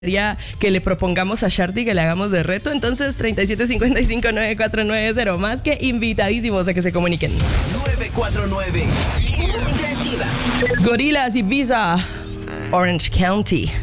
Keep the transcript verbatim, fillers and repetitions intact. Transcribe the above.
que le propongamos a Shardy que le hagamos de reto. Entonces, treinta y siete cincuenta y cinco nueve cuatro nueve cero, más que invitadísimos a que se comuniquen. nueve cuatro nueve. Gorillaz y Visa, Orange County.